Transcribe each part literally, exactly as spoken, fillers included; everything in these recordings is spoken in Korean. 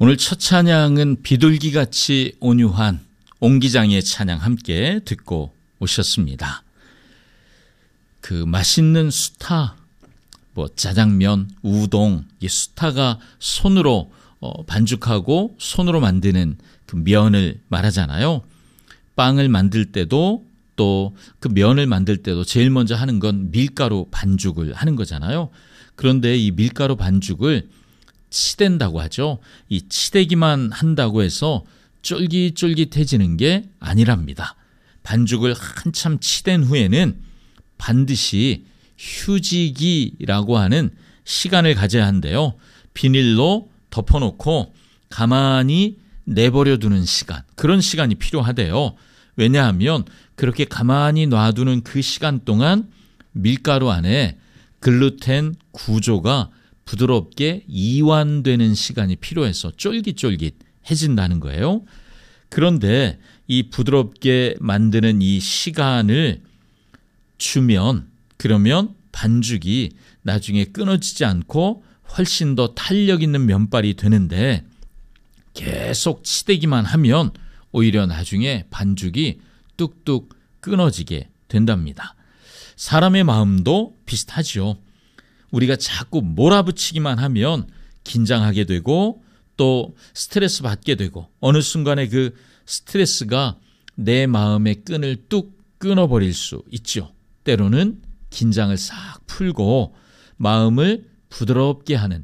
오늘 첫 찬양은 비둘기같이 온유한 옹기장의 찬양 함께 듣고 오셨습니다. 그 맛있는 수타, 뭐 짜장면, 우동, 이 수타가 손으로 어, 반죽하고 손으로 만드는 그 면을 말하잖아요. 빵을 만들 때도 또 그 면을 만들 때도 제일 먼저 하는 건 밀가루 반죽을 하는 거잖아요. 그런데 이 밀가루 반죽을 치댄다고 하죠. 이 치대기만 한다고 해서 쫄깃쫄깃해지는 게 아니랍니다. 반죽을 한참 치댄 후에는 반드시 휴지기라고 하는 시간을 가져야 한대요. 비닐로 덮어놓고 가만히 내버려 두는 시간, 그런 시간이 필요하대요. 왜냐하면 그렇게 가만히 놔두는 그 시간 동안 밀가루 안에 글루텐 구조가 부드럽게 이완되는 시간이 필요해서 쫄깃쫄깃해진다는 거예요. 그런데 이 부드럽게 만드는 이 시간을 주면 그러면 반죽이 나중에 끊어지지 않고 훨씬 더 탄력 있는 면발이 되는데 계속 치대기만 하면 오히려 나중에 반죽이 뚝뚝 끊어지게 된답니다. 사람의 마음도 비슷하죠. 우리가 자꾸 몰아붙이기만 하면 긴장하게 되고 또 스트레스 받게 되고 어느 순간에 그 스트레스가 내 마음의 끈을 뚝 끊어버릴 수 있죠. 때로는 긴장을 싹 풀고 마음을 부드럽게 하는,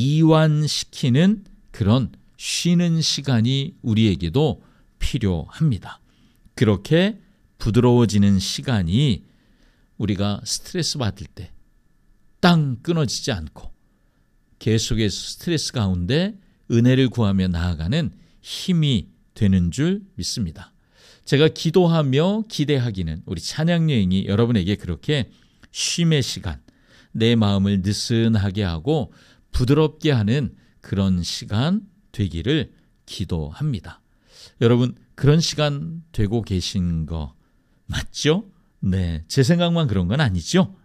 이완시키는 그런 쉬는 시간이 우리에게도 필요합니다. 그렇게 부드러워지는 시간이 우리가 스트레스 받을 때 땅 끊어지지 않고 계속해서 스트레스 가운데 은혜를 구하며 나아가는 힘이 되는 줄 믿습니다. 제가 기도하며 기대하기는 우리 찬양 여행이 여러분에게 그렇게 쉼의 시간, 내 마음을 느슨하게 하고 부드럽게 하는 그런 시간 되기를 기도합니다. 여러분, 그런 시간 되고 계신 거 맞죠? 네, 제 생각만 그런 건 아니죠?